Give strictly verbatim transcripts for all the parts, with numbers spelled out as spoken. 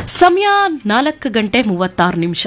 ಸಮಯ ನಾಲ್ಕು ಗಂಟೆ ಮೂವತ್ತಾರು ನಿಮಿಷ.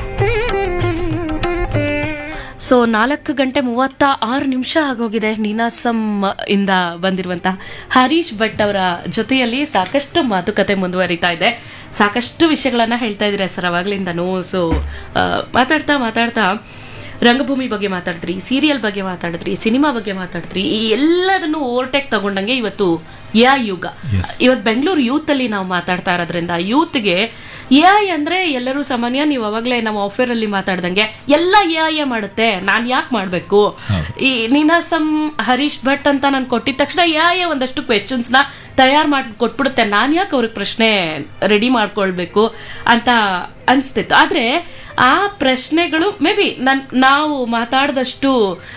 ಸೊ ನಾಲ್ಕು ಗಂಟೆ ಮೂವತ್ತ ಆರು ನಿಮಿಷ ಆಗೋಗಿದೆ. ನೀನಾಸಂ ಇಂದ ಬಂದಿರುವಂತಹ ಹರೀಶ್ ಭಟ್ ಅವರ ಜೊತೆಯಲ್ಲಿ ಸಾಕಷ್ಟು ಮಾತುಕತೆ ಮುಂದುವರಿತಾ ಇದೆ. ಸಾಕಷ್ಟು ವಿಷಯಗಳನ್ನ ಹೇಳ್ತಾ ಇದ್ದೀರಾ ಸರ್ ಅವಾಗ್ಲಿಂದನೂ. ಸೊ ಮಾತಾಡ್ತಾ ಮಾತಾಡ್ತಾ ರಂಗಭೂಮಿ ಬಗ್ಗೆ ಮಾತಾಡಿದ್ರಿ, ಸೀರಿಯಲ್ ಬಗ್ಗೆ ಮಾತಾಡಿದ್ರಿ, ಸಿನಿಮಾ ಬಗ್ಗೆ ಮಾತಾಡಿದ್ರಿ. ಈ ಎಲ್ಲದನ್ನು ಓವರ್ಟೇಕ್ ತಗೊಂಡಂಗೆ ಇವತ್ತು ಎ ಐ ಯುಗ. ಇವತ್ತು ಬೆಂಗಳೂರು ಯೂತ್ ಅಲ್ಲಿ ನಾವು ಮಾತಾಡ್ತಾ ಇರೋದ್ರಿಂದ ಯೂತ್ಗೆ ಎ ಐ ಅಂದ್ರೆ ಎಲ್ಲರೂ ಸಾಮಾನ್ಯ, ನೀವು ಅವಾಗಲೇ ನಮ್ಮ ಆಫರ್ ಅಲ್ಲಿ ಮಾತಾಡ್ದಂಗೆ ಎಲ್ಲ ಎ ಐ ಮಾಡುತ್ತೆ, ನಾನ್ ಯಾಕೆ ಮಾಡ್ಬೇಕು? ಈ ನೀನಾಸಂ ಹರೀಶ್ ಭಟ್ ಅಂತ ನಾನು ಕೊಟ್ಟಿದ ತಕ್ಷಣ ಎ ಐ ಒಂದಷ್ಟು ಕ್ವೆಶನ್ಸ್ ನ ತಯಾರು ಮಾಡಿ ಕೊಟ್ಬಿಡುತ್ತೆ, ನಾನ್ ಯಾಕೆ ಅವ್ರಿಗೆ ಪ್ರಶ್ನೆ ರೆಡಿ ಮಾಡ್ಕೊಳ್ಬೇಕು ಅಂತ ಅನ್ಸ್ತಿತ್ತು. ಆದ್ರೆ ಆ ಪ್ರಶ್ನೆಗಳು ಮೇ ಬಿ ನನ್ ನಾವು ಮಾತಾಡಿದಷ್ಟು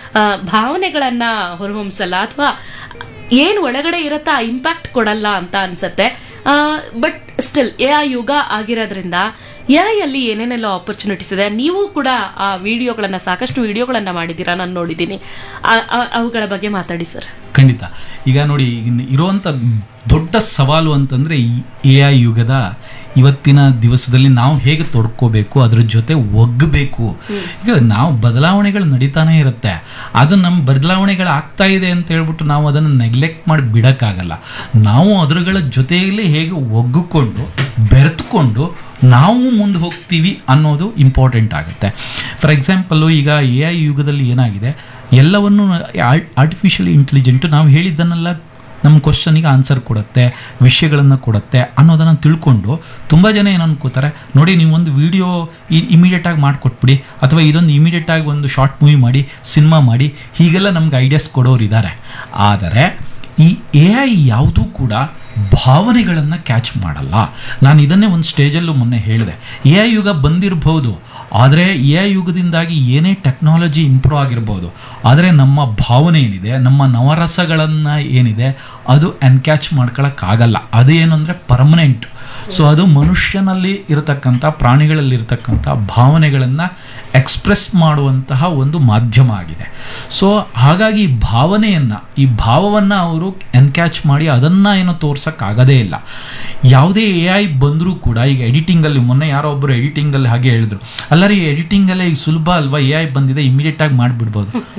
ಭಾವನೆಗಳನ್ನ ಹೊರಹೊಮ್ಸಲ್ಲ, ಅಥವಾ ಏನು ಒಳಗಡೆ ಇರತ್ತ ಆ ಇಂಪ್ಯಾಕ್ಟ್ ಕೊಡಲ್ಲ ಅಂತ ಅನ್ಸತ್ತೆ. ಬಟ್ ಸ್ಟಿಲ್ ಎ ಐ ಯುಗ ಆಗಿರೋದ್ರಿಂದ ಎ ಐ ಅಲ್ಲಿ ಏನೇನೆಲ್ಲ ಆಪರ್ಚುನಿಟೀಸ್ ಇದೆ. ನೀವು ಕೂಡ ಆ ವಿಡಿಯೋಗಳನ್ನ ಸಾಕಷ್ಟು ವಿಡಿಯೋಗಳನ್ನ ಮಾಡಿದ್ದೀರಾ, ನಾನು ನೋಡಿದ್ದೀನಿ. ಅವುಗಳ ಬಗ್ಗೆ ಮಾತಾಡಿ ಸರ್. ಖಂಡಿತ. ಈಗ ನೋಡಿ, ಇರುವಂತ ದೊಡ್ಡ ಸವಾಲು ಅಂತಂದ್ರೆ ಎ ಐ ಯುಗದ ಇವತ್ತಿನ ದಿವಸದಲ್ಲಿ ನಾವು ಹೇಗೆ ತೊಡ್ಕೋಬೇಕು, ಅದ್ರ ಜೊತೆ ಒಗ್ಗಬೇಕು. ಈಗ ನಾವು ಬದಲಾವಣೆಗಳು ನಡೀತಾನೆ ಇರುತ್ತೆ, ಅದು ನಮ್ಮ ಬದಲಾವಣೆಗಳು ಆಗ್ತಾ ಇದೆ ಅಂತ ಹೇಳ್ಬಿಟ್ಟು ನಾವು ಅದನ್ನು ನೆಗ್ಲೆಕ್ಟ್ ಮಾಡಿ ಬಿಡಕ್ಕಾಗಲ್ಲ. ನಾವು ಅದರಗಳ ಜೊತೆಯಲ್ಲಿ ಹೇಗೆ ಒಗ್ಗಿಕೊಂಡು ಬೆರೆತ್ಕೊಂಡು ನಾವು ಮುಂದೆ ಹೋಗ್ತೀವಿ ಅನ್ನೋದು ಇಂಪಾರ್ಟೆಂಟ್ ಆಗುತ್ತೆ. ಫಾರ್ ಎಕ್ಸಾಂಪಲ್ಲು, ಈಗ ಎ ಐ ಯುಗದಲ್ಲಿ ಏನಾಗಿದೆ, ಎಲ್ಲವನ್ನು ಆರ್ಟಿಫಿಷಿಯಲ್ ಇಂಟೆಲಿಜೆಂಟು ನಾವು ಹೇಳಿದ್ದನ್ನೆಲ್ಲ ನಮ್ಮ ಕ್ವಶನಿಗೆ ಆನ್ಸರ್ ಕೊಡುತ್ತೆ, ವಿಷಯಗಳನ್ನು ಕೊಡುತ್ತೆ ಅನ್ನೋದನ್ನು ತಿಳ್ಕೊಂಡು ತುಂಬ ಜನ ಏನು ಅನ್ಕೋತಾರೆ, ನೋಡಿ ನೀವು ಒಂದು ವಿಡಿಯೋ ಇಮಿಡಿಯೇಟಾಗಿ ಮಾಡಿಕೊಟ್ಬಿಡಿ, ಅಥವಾ ಇದೊಂದು ಇಮಿಡಿಯೇಟಾಗಿ ಒಂದು ಶಾರ್ಟ್ ಮೂವಿ ಮಾಡಿ, ಸಿನಿಮಾ ಮಾಡಿ, ಹೀಗೆಲ್ಲ ನಮ್ಗೆ ಐಡಿಯಾಸ್ ಕೊಡೋರು ಇದ್ದಾರೆ. ಆದರೆ ಈ ಎ ಐ ಯಾವುದೂ ಕೂಡ ಭಾವನೆಗಳನ್ನು ಕ್ಯಾಚ್ ಮಾಡಲ್ಲ. ನಾನು ಇದನ್ನೇ ಒಂದು ಸ್ಟೇಜಲ್ಲೂ ಮೊನ್ನೆ ಹೇಳಿದೆ, ಎ ಐ ಯುಗ ಬಂದಿರಬಹುದು, ಆದರೆ ಎ ಐ ಯುಗದಿಂದಾಗಿ ಏನೇ ಟೆಕ್ನಾಲಜಿ ಇಂಪ್ರೂವ್ ಆಗಿರ್ಬೋದು, ಆದರೆ ನಮ್ಮ ಭಾವನೆ ಏನಿದೆ, ನಮ್ಮ ನವರಸಗಳನ್ನು ಏನಿದೆ, ಅದು ಎನ್ಕ್ಯಾಚ್ ಮಾಡ್ಕೊಳಕ್ಕಾಗಲ್ಲ. ಅದು ಏನು ಅಂದರೆ ಪರ್ಮನೆಂಟ್. ಸೊ ಅದು ಮನುಷ್ಯನಲ್ಲಿ ಇರತಕ್ಕಂಥ, ಪ್ರಾಣಿಗಳಲ್ಲಿ ಇರತಕ್ಕಂಥ ಭಾವನೆಗಳನ್ನು ಎಕ್ಸ್ಪ್ರೆಸ್ ಮಾಡುವಂತಹ ಒಂದು ಮಾಧ್ಯಮ ಆಗಿದೆ. ಸೊ ಹಾಗಾಗಿ ಈ ಭಾವನೆಯನ್ನು, ಈ ಭಾವವನ್ನು ಅವರು ಎನ್ಕ್ಯಾಚ್ ಮಾಡಿ ಅದನ್ನು ಏನೋ ತೋರ್ಸೋಕ್ಕಾಗದೇ ಇಲ್ಲ. ಯಾವುದೇ ಎ ಐ ಬಂದರೂ ಕೂಡ, ಈಗ ಎಡಿಟಿಂಗಲ್ಲಿ ಮೊನ್ನೆ ಯಾರೋ ಒಬ್ಬರು ಎಡಿಟಿಂಗಲ್ಲಿ ಹಾಗೆ ಹೇಳಿದ್ರು, ಅಲ್ಲ ರೀ ಎಡಿಟಿಂಗಲ್ಲೇ ಈಗ ಸುಲಭ ಅಲ್ವಾ, ಎ ಐ ಬಂದಿದೆ ಇಮಿಡಿಯೇಟಾಗಿ ಮಾಡಿಬಿಡ್ಬೋದು.